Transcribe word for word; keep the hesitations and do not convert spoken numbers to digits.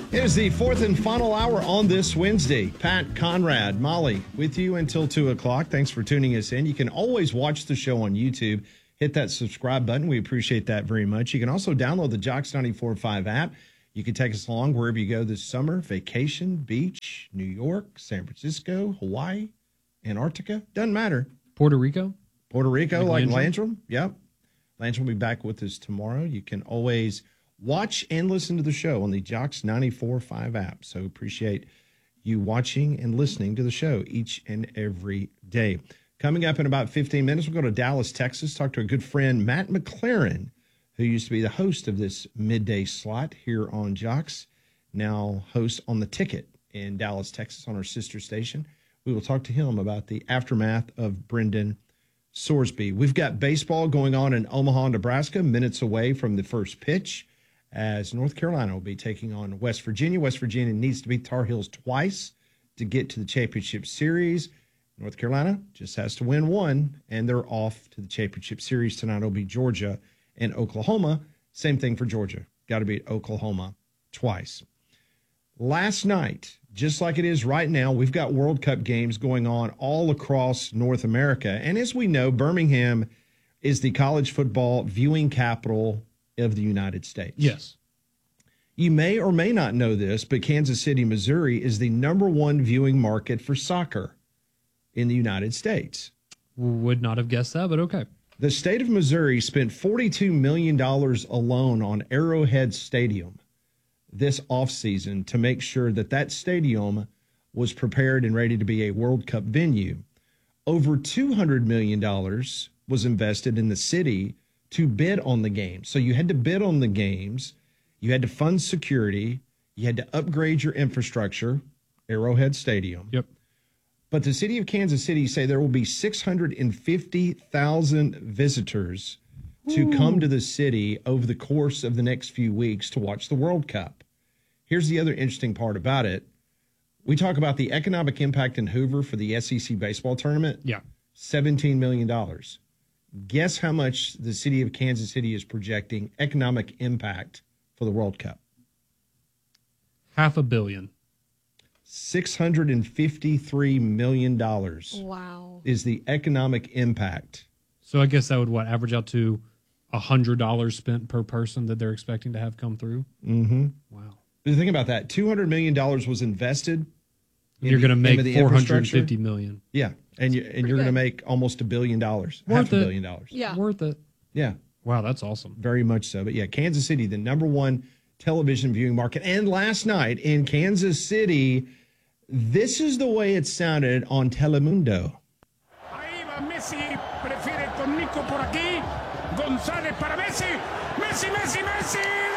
It is the fourth and final hour on this Wednesday. Pat, Conrad, Molly with you until two o'clock. Thanks for tuning us in. You can always watch the show on YouTube. Hit that subscribe button. We appreciate that very much. You can also download the Jocks ninety-four point five app. You can take us along wherever you go this summer. Vacation, beach, New York, San Francisco, Hawaii, Antarctica. Doesn't matter. Puerto Rico? Puerto Rico, like, like Landrum? Landrum. Yep. Landrum will be back with us tomorrow. You can always watch and listen to the show on the Jocks ninety-four point five app. So appreciate you watching and listening to the show each and every day. Coming up in about fifteen minutes, we'll go to Dallas, Texas, talk to a good friend, Matt McLaren, who used to be the host of this midday slot here on Jocks, now host on The Ticket in Dallas, Texas on our sister station. We will talk to him about the aftermath of Brendan Sorsby. We've got baseball going on in Omaha, Nebraska, minutes away from the first pitch, as North Carolina will be taking on West Virginia. West Virginia needs to beat Tar Heels twice to get to the championship series. North Carolina just has to win one, and they're off to the championship series. Tonight it'll be Georgia and Oklahoma. Same thing for Georgia. Got to beat Oklahoma twice. Last night, just like it is right now, we've got World Cup games going on all across North America. And as we know, Birmingham is the college football viewing capital of the United States. Yes. You may or may not know this, but Kansas City, Missouri is the number one viewing market for soccer in the United States. Would not have guessed that, but okay. The state of Missouri spent forty-two million dollars alone on Arrowhead Stadium this offseason to make sure that that stadium was prepared and ready to be a World Cup venue. Over two hundred million dollars was invested in the city to bid on the games. So you had to bid on the games, you had to fund security, you had to upgrade your infrastructure, Arrowhead Stadium. Yep. But the city of Kansas City say there will be six hundred fifty thousand visitors to Ooh. come to the city over the course of the next few weeks to watch the World Cup. Here's the other interesting part about it. We talk about the economic impact in Hoover for the S E C baseball tournament. Yeah. seventeen million dollars. Guess how much the city of Kansas City is projecting economic impact for the World Cup? Half a billion. six hundred fifty-three million dollars. Wow. Is the economic impact. So I guess that would, what, average out to one hundred dollars spent per person that they're expecting to have come through? Mm-hmm. Wow. But think about that. two hundred million dollars was invested. You're going to make four hundred fifty million dollars. Yeah. And, you, and you're going to make almost a billion dollars. Worth half a it. billion dollars. Yeah. Worth it. Yeah. Wow, that's awesome. Very much so. But yeah, Kansas City, the number one television viewing market. And last night in Kansas City, this is the way it sounded on Telemundo. Ahí va Messi, prefiere con Nico por aquí. González para Messi. Messi, Messi, Messi.